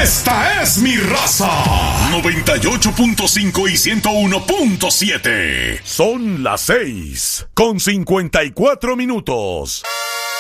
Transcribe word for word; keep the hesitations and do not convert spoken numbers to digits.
Esta es mi raza. noventa y ocho punto cinco y ciento uno punto siete. Son las seis con cincuenta y cuatro minutos.